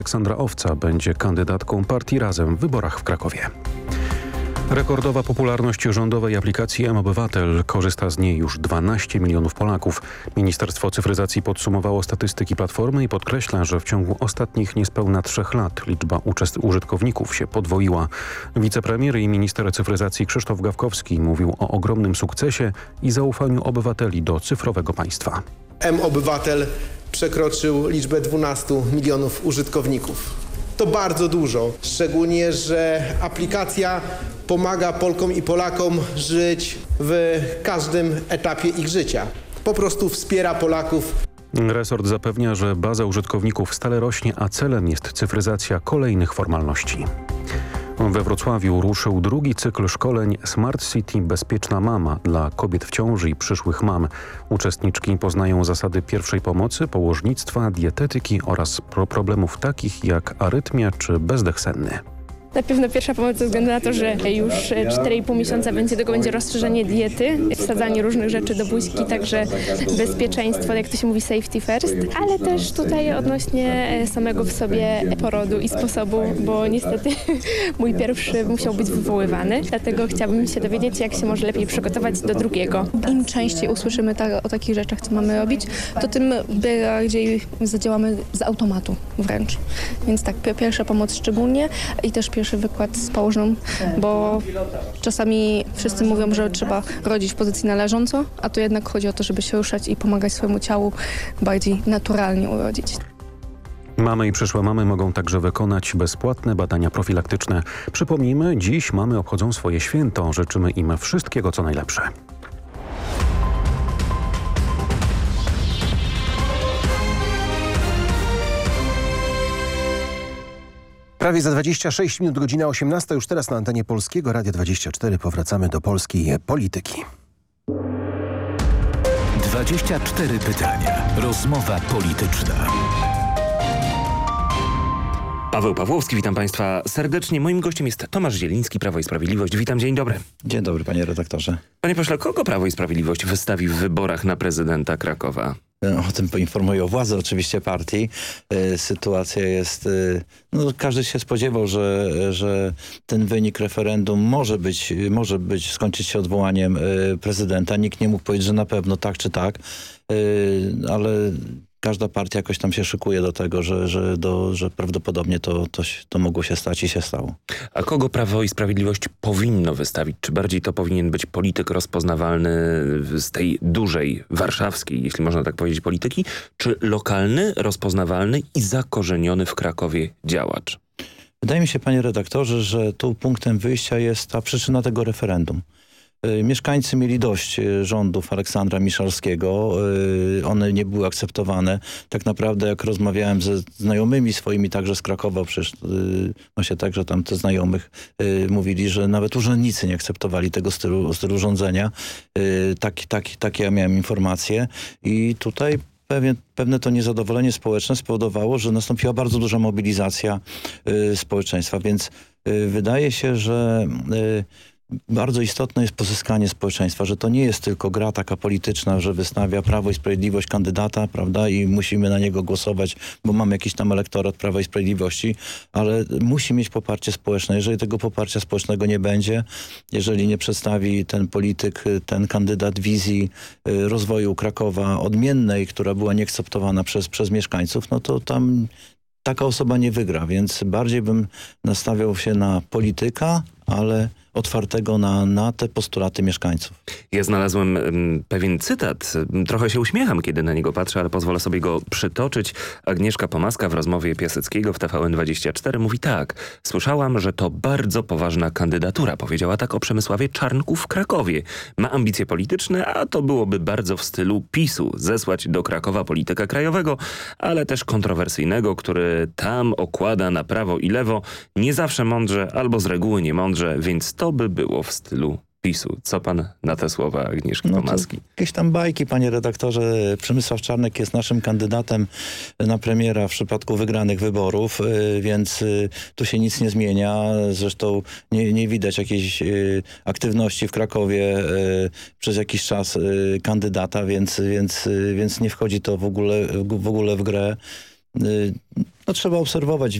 Aleksandra Owca będzie kandydatką partii Razem w wyborach w Krakowie. Rekordowa popularność rządowej aplikacji mObywatel. Korzysta z niej już 12 milionów Polaków. Ministerstwo Cyfryzacji podsumowało statystyki platformy i podkreśla, że w ciągu ostatnich niespełna 3 lat liczba użytkowników się podwoiła. Wicepremier i minister cyfryzacji Krzysztof Gawkowski mówił o ogromnym sukcesie i zaufaniu obywateli do cyfrowego państwa. mObywatel przekroczył liczbę 12 milionów użytkowników. To bardzo dużo, szczególnie, że aplikacja pomaga Polkom i Polakom żyć w każdym etapie ich życia. Po prostu wspiera Polaków. Resort zapewnia, że baza użytkowników stale rośnie, a celem jest cyfryzacja kolejnych formalności. We Wrocławiu ruszył drugi cykl szkoleń Smart City Bezpieczna Mama dla kobiet w ciąży i przyszłych mam. Uczestniczki poznają zasady pierwszej pomocy, położnictwa, dietetyki oraz problemów takich jak arytmia czy bezdech senny. Na pewno pierwsza pomoc ze względu na to, że już 4,5 miesiąca będzie rozszerzenie diety, wsadzanie różnych rzeczy do buźki, także bezpieczeństwo, jak to się mówi, safety first, ale też tutaj odnośnie samego w sobie porodu i sposobu, bo niestety mój pierwszy musiał być wywoływany, dlatego chciałabym się dowiedzieć, jak się może lepiej przygotować do drugiego. Im częściej usłyszymy o takich rzeczach, co mamy robić, to tym bardziej zadziałamy z automatu wręcz. Więc tak, pierwsza pomoc szczególnie i też pierwszy wykład z położną, bo czasami wszyscy mówią, że trzeba rodzić w pozycji na leżąco, a tu jednak chodzi o to, żeby się ruszać i pomagać swojemu ciału bardziej naturalnie urodzić. Mamy i przyszłe mamy mogą także wykonać bezpłatne badania profilaktyczne. Przypomnijmy, dziś mamy obchodzą swoje święto. Życzymy im wszystkiego, co najlepsze. Prawie za 26 minut, godzina 18. Już teraz na antenie Polskiego Radia 24 powracamy do polskiej polityki. 24 pytania. Rozmowa polityczna. Paweł Pawłowski, witam Państwa serdecznie. Moim gościem jest Tomasz Zieliński, Prawo i Sprawiedliwość. Witam, dzień dobry. Dzień dobry, panie redaktorze. Panie pośle, kogo Prawo i Sprawiedliwość wystawi w wyborach na prezydenta Krakowa? O tym poinformuję władze oczywiście partii. Sytuacja jest... No, każdy się spodziewał, że ten wynik referendum może skończyć się odwołaniem prezydenta. Nikt nie mógł powiedzieć, że na pewno tak czy tak, ale każda partia jakoś tam się szykuje do tego, że prawdopodobnie to mogło się stać i się stało. A kogo Prawo i Sprawiedliwość powinno wystawić? Czy bardziej to powinien być polityk rozpoznawalny z tej dużej, warszawskiej, jeśli można tak powiedzieć, polityki, czy lokalny, rozpoznawalny i zakorzeniony w Krakowie działacz? Wydaje mi się, panie redaktorze, że tu punktem wyjścia jest ta przyczyna tego referendum. Mieszkańcy mieli dość rządów Aleksandra Miszalskiego. One nie były akceptowane. Tak naprawdę jak rozmawiałem ze znajomymi swoimi, także z Krakowa, przecież właśnie także tam te znajomych mówili, że nawet urzędnicy nie akceptowali tego stylu rządzenia. Takie ja miałem informacje i tutaj pewne to niezadowolenie społeczne spowodowało, że nastąpiła bardzo duża mobilizacja społeczeństwa, więc wydaje się, że bardzo istotne jest pozyskanie społeczeństwa, że to nie jest tylko gra taka polityczna, że wystawia Prawo i Sprawiedliwość kandydata, prawda, i musimy na niego głosować, bo mamy jakiś tam elektorat Prawa i Sprawiedliwości, ale musi mieć poparcie społeczne. Jeżeli tego poparcia społecznego nie będzie, jeżeli nie przedstawi ten polityk, ten kandydat wizji rozwoju Krakowa odmiennej, która była nieakceptowana przez mieszkańców, no to tam taka osoba nie wygra, więc bardziej bym nastawiał się na polityka, ale otwartego na te postulaty mieszkańców. Ja znalazłem pewien cytat. Trochę się uśmiecham, kiedy na niego patrzę, ale pozwolę sobie go przytoczyć. Agnieszka Pomaska w rozmowie Piaseckiego w TVN24 mówi tak. Słyszałam, że to bardzo poważna kandydatura. Powiedziała tak o Przemysławie Czarnku w Krakowie. Ma ambicje polityczne, a to byłoby bardzo w stylu PiS-u. Zesłać do Krakowa polityka krajowego, ale też kontrowersyjnego, który tam okłada na prawo i lewo. Nie zawsze mądrze, albo z reguły nie mądrze, więc to by było w stylu PiS-u. Co pan na te słowa Agnieszki Pomaski? Jakieś tam bajki, panie redaktorze. Przemysław Czarnek jest naszym kandydatem na premiera w przypadku wygranych wyborów, więc tu się nic nie zmienia. Zresztą nie widać jakiejś aktywności w Krakowie przez jakiś czas kandydata, więc nie wchodzi to w ogóle w grę. No, trzeba obserwować